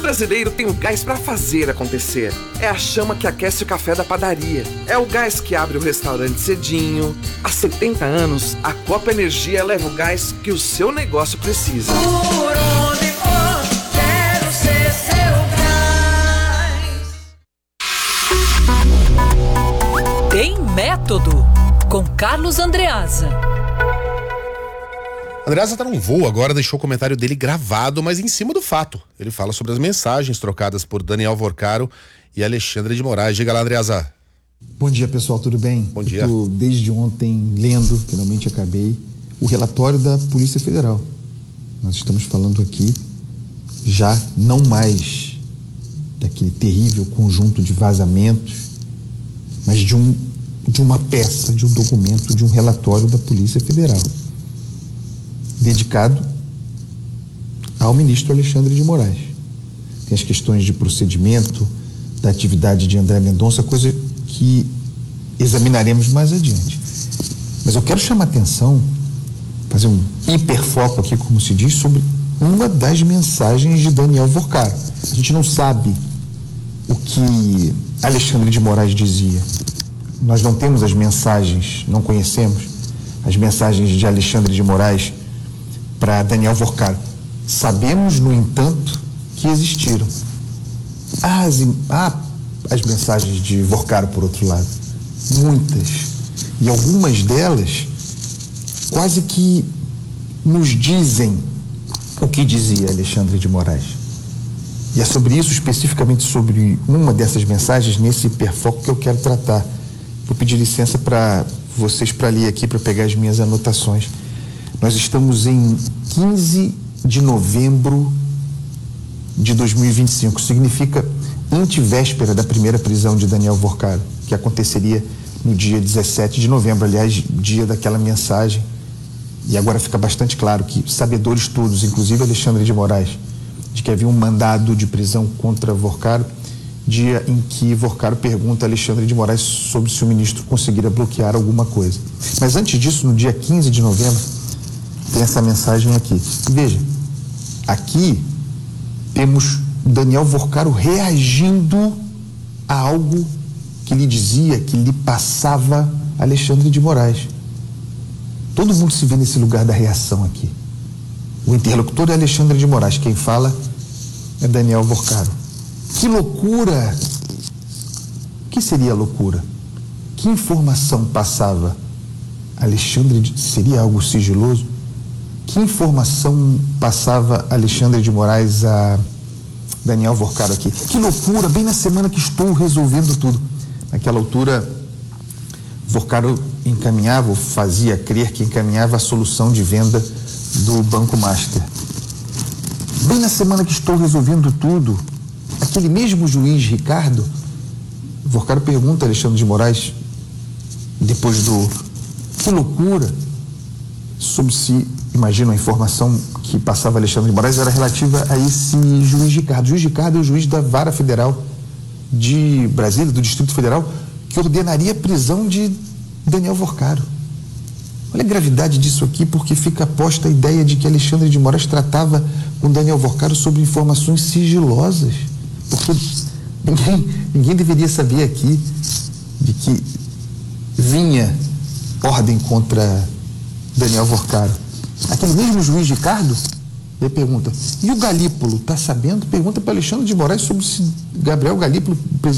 brasileiro tem o gás para fazer acontecer. É a chama que aquece o café da padaria. É o gás que abre o restaurante cedinho. Há 70 anos, a Copa Energia leva o gás que o seu negócio precisa. Por onde for, quero ser seu gás. Tem Método, com Carlos Andreasa. Andreasa está num voo agora, deixou o comentário dele gravado, mas em cima do fato. Ele fala sobre as mensagens trocadas por Daniel Vorcaro e Alexandre de Moraes. Diga lá, Andreasa. Bom dia, pessoal, tudo bem? Bom dia. Estou desde ontem lendo, finalmente acabei, o relatório da Polícia Federal. Nós estamos falando aqui já não mais daquele terrível conjunto de vazamentos, mas de uma peça, de um documento, de um relatório da Polícia Federal, dedicado ao ministro Alexandre de Moraes. Tem as questões de procedimento, da atividade de André Mendonça, coisa que examinaremos mais adiante. Mas eu quero chamar a atenção, fazer um hiperfoco aqui, como se diz, sobre uma das mensagens de Daniel Vorcaro. A gente não sabe o que Alexandre de Moraes dizia. Nós não temos as mensagens, não conhecemos as mensagens de Alexandre de Moraes para Daniel Vorcaro. Sabemos, no entanto, que existiram. As mensagens de Vorcaro, por outro lado, muitas. E algumas delas quase que nos dizem o que dizia Alexandre de Moraes. E é sobre isso, especificamente sobre uma dessas mensagens, nesse hiperfoco, que eu quero tratar. Vou pedir licença para vocês para ler aqui, para pegar as minhas anotações. Nós estamos em 15 de novembro de 2025. Significa antevéspera da primeira prisão de Daniel Vorcaro, que aconteceria no dia 17 de novembro, aliás, dia daquela mensagem. E agora fica bastante claro que sabedores todos, inclusive Alexandre de Moraes, de que havia um mandado de prisão contra Vorcaro, dia em que Vorcaro pergunta a Alexandre de Moraes sobre se o ministro conseguiria bloquear alguma coisa. Mas antes disso, no dia 15 de novembro, tem essa mensagem aqui. Veja, aqui temos Daniel Vorcaro reagindo a algo que lhe dizia, que lhe passava Alexandre de Moraes. Todo mundo se vê nesse lugar da reação aqui. O interlocutor é Alexandre de Moraes, quem fala é Daniel Vorcaro. Que loucura! O que seria loucura? Que informação passava Alexandre? Seria algo sigiloso? Que informação passava Alexandre de Moraes a Daniel Vorcaro aqui? Que loucura, bem na semana que estou resolvendo tudo. Naquela altura, Vorcaro encaminhava, ou fazia crer que encaminhava a solução de venda do Banco Master. Bem na semana que estou resolvendo tudo, aquele mesmo juiz Ricardo, Vorcaro pergunta a Alexandre de Moraes, depois do... Que loucura! Sobre se, imagino, a informação que passava Alexandre de Moraes era relativa a esse juiz Ricardo. O juiz Ricardo é o juiz da Vara Federal de Brasília, do Distrito Federal, que ordenaria a prisão de Daniel Vorcaro. Olha a gravidade disso aqui, porque fica posta a ideia de que Alexandre de Moraes tratava com Daniel Vorcaro sobre informações sigilosas. Porque ninguém deveria saber aqui de que vinha ordem contra Daniel Vorcaro. Aquele mesmo juiz Ricardo, ele pergunta, e o Galípolo, está sabendo? Pergunta para Alexandre de Moraes sobre se Gabriel Galípolo,